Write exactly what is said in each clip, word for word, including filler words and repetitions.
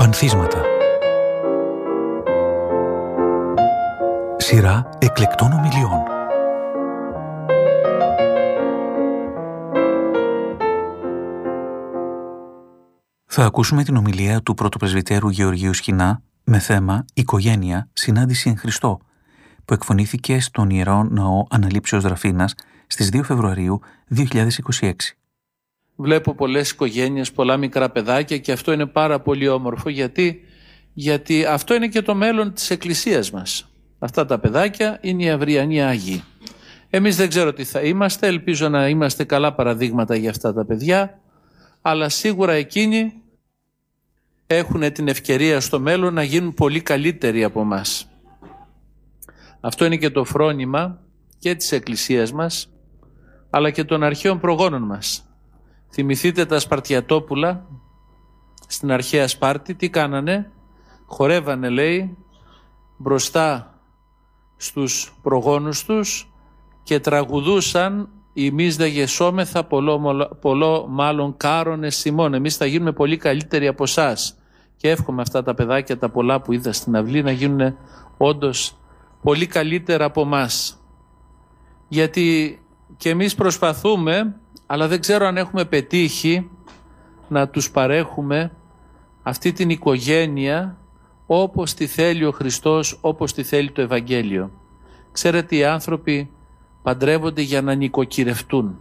Πανθίσματα. Σειρά εκλεκτών ομιλιών. Θα ακούσουμε την ομιλία του πρωτοπρεσβυτέρου Γεωργίου Σχοινά με θέμα «Οικογένεια, συνάντηση εν Χριστώ», που εκφωνήθηκε στον Ιερό Ναό Αναλήψεως Δραφήνας στις δύο Φεβρουαρίου δύο χιλιάδες είκοσι έξι. Βλέπω πολλές οικογένειες, πολλά μικρά παιδάκια και αυτό είναι πάρα πολύ όμορφο γιατί, γιατί αυτό είναι και το μέλλον της Εκκλησίας μας. Αυτά τα παιδάκια είναι οι αυριανοί Άγιοι. Εμείς δεν ξέρω τι θα είμαστε, ελπίζω να είμαστε καλά παραδείγματα για αυτά τα παιδιά, αλλά σίγουρα εκείνοι έχουν την ευκαιρία στο μέλλον να γίνουν πολύ καλύτεροι από μας. Αυτό είναι και το φρόνημα και της Εκκλησίας μας, αλλά και των αρχαίων προγόνων μας. Θυμηθείτε τα Σπαρτιατόπουλα στην αρχαία Σπάρτη, τι κάνανε? Χορεύανε, λέει, μπροστά στους προγόνους τους και τραγουδούσαν «Εμείς δε γεσόμεθα πολλό, πολλό μάλλον κάρονε Σιμών». Εμείς θα γίνουμε πολύ καλύτεροι από εσάς. Και εύχομαι αυτά τα παιδάκια, τα πολλά που είδα στην αυλή, να γίνουν όντως πολύ καλύτερα από μας. Γιατί και εμείς προσπαθούμε, αλλά δεν ξέρω αν έχουμε πετύχει να τους παρέχουμε αυτή την οικογένεια όπως τη θέλει ο Χριστός, όπως τη θέλει το Ευαγγέλιο. Ξέρετε, οι άνθρωποι παντρεύονται για να νοικοκυρευτούν.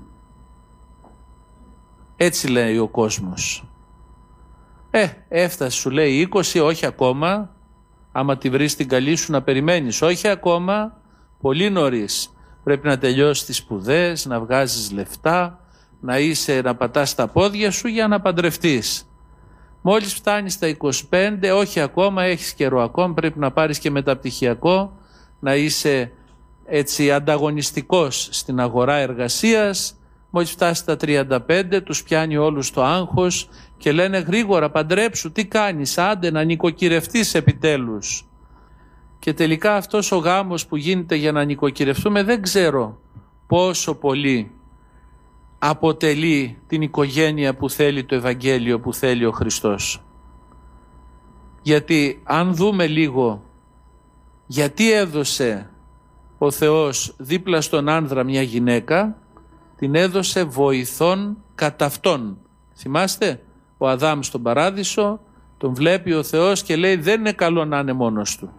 Έτσι λέει ο κόσμος. Ε, έφτασε, σου λέει είκοσι, όχι ακόμα. Άμα τη βρεις την καλή σου να περιμένεις, όχι ακόμα, πολύ νωρίς. Πρέπει να τελειώσεις τις σπουδές, να βγάζεις λεφτά, να είσαι, να πατάς τα πόδια σου για να παντρευτείς. Μόλις φτάνεις στα είκοσι πέντε, όχι ακόμα, έχεις καιρό ακόμα, πρέπει να πάρεις και μεταπτυχιακό, να είσαι έτσι ανταγωνιστικός στην αγορά εργασίας. Μόλις φτάσεις στα τριάντα πέντε, τους πιάνει όλους το άγχος και λένε γρήγορα παντρέψου, τι κάνεις, άντε να νοικοκυρευτείς επιτέλους. Και τελικά αυτός ο γάμος που γίνεται για να νοικοκυρευτούμε δεν ξέρω πόσο πολύ αποτελεί την οικογένεια που θέλει το Ευαγγέλιο, που θέλει ο Χριστός. Γιατί αν δούμε λίγο γιατί έδωσε ο Θεός δίπλα στον άνδρα μια γυναίκα, την έδωσε βοηθών κατά αυτόν. Θυμάστε, ο Αδάμ στον Παράδεισο τον βλέπει ο Θεός και λέει δεν είναι καλό να είναι μόνος του.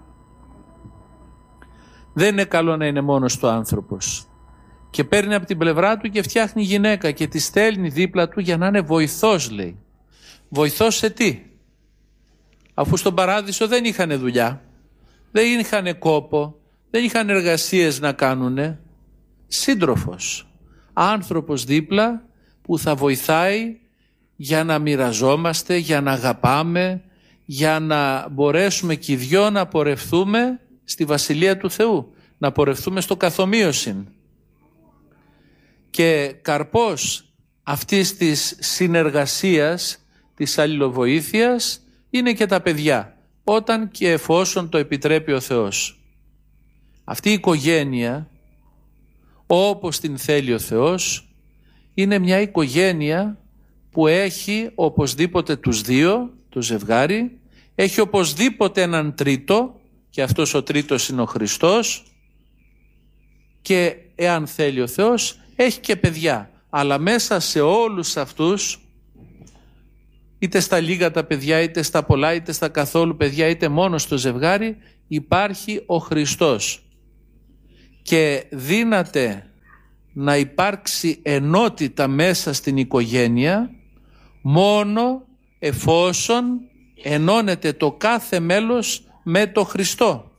Δεν είναι καλό να είναι μόνος του άνθρωπος. Και παίρνει από την πλευρά του και φτιάχνει γυναίκα και τη στέλνει δίπλα του για να είναι βοηθός, λέει. Βοηθός σε τι? Αφού στον Παράδεισο δεν είχαν δουλειά, δεν είχαν κόπο, δεν είχαν εργασίες να κάνουνε. Σύντροφος, άνθρωπος δίπλα που θα βοηθάει για να μοιραζόμαστε, για να αγαπάμε, για να μπορέσουμε και οι δυο να πορευθούμε στη Βασιλεία του Θεού, να πορευθούμε στο καθομοίωσιν. Και καρπός αυτής της συνεργασίας, της αλληλοβοήθειας, είναι και τα παιδιά, όταν και εφόσον το επιτρέπει ο Θεός. Αυτή η οικογένεια, όπως την θέλει ο Θεός, είναι μια οικογένεια που έχει οπωσδήποτε τους δύο, το ζευγάρι, έχει οπωσδήποτε έναν τρίτο, και αυτός ο τρίτος είναι ο Χριστός, και εάν θέλει ο Θεός έχει και παιδιά. Αλλά μέσα σε όλους αυτούς, είτε στα λίγα τα παιδιά, είτε στα πολλά, είτε στα καθόλου παιδιά, είτε μόνο στο ζευγάρι, υπάρχει ο Χριστός. Και δύναται να υπάρξει ενότητα μέσα στην οικογένεια μόνο εφόσον ενώνεται το κάθε μέλος με το Χριστό.